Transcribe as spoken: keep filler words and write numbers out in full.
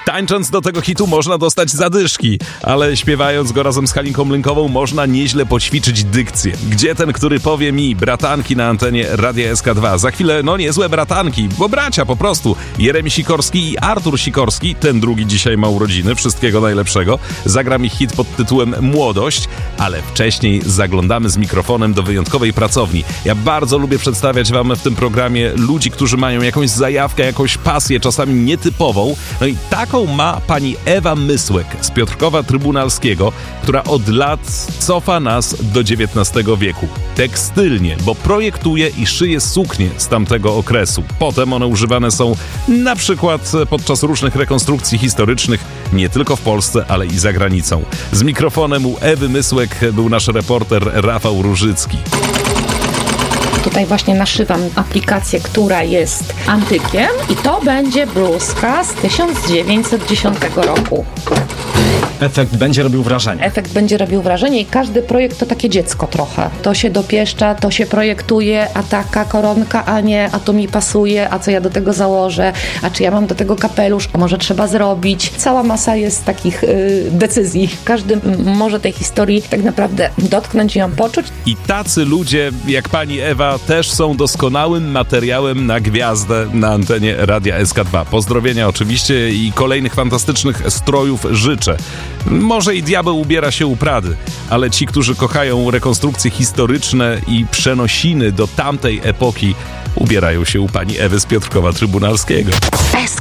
Tańcząc do tego hitu można dostać zadyszki, ale śpiewając go razem z Halinką Mlynkową można nieźle poćwiczyć dykcję. Gdzie ten, który powie mi, bratanki na antenie Radia S K dwa. Za chwilę, no niezłe bratanki, bo bracia po prostu. Jeremi Sikorski i Artur Sikorski, ten drugi dzisiaj ma urodziny, wszystkiego najlepszego. Zagra mi hit pod tytułem Młodość, ale wcześniej zaglądamy z mikrofonem do wyjątkowej pracowni. Ja bardzo lubię przedstawiać wam w tym programie ludzi, którzy mają jakąś zajawkę, jakąś pasję, czasami nietypową. No i taką ma pani Ewa Mysłek z Piotrkowa Trybunalskiego, która od lat cofa nas do dziewiętnastego wieku. Tekstylnie, bo projektuje i szyje suknie z tamtego okresu. Potem one używane są na przykład podczas różnych rekonstrukcji historycznych, nie tylko w Polsce, ale i za granicą. Z mikrofonem u Ewy Mysłek był nasz reporter Rafał Różycki. Tutaj właśnie naszywam aplikację, która jest antykiem i to będzie bluzka z tysiąc dziewięćset dziesiątego roku. Efekt będzie robił wrażenie. Efekt będzie robił wrażenie i każdy projekt to takie dziecko trochę. To się dopieszcza, to się projektuje, a taka koronka, a nie, a to mi pasuje, a co ja do tego założę, a czy ja mam do tego kapelusz, a może trzeba zrobić. Cała masa jest takich y, decyzji. Każdy m- może tej historii tak naprawdę dotknąć i ją poczuć. I tacy ludzie jak pani Ewa też są doskonałym materiałem na gwiazdę na antenie Radia S K dwa. Pozdrowienia oczywiście i kolejnych fantastycznych strojów życzę. Może i diabeł ubiera się u Prady, ale ci, którzy kochają rekonstrukcje historyczne i przenosiny do tamtej epoki, ubierają się u pani Ewy z Piotrkowa Trybunalskiego.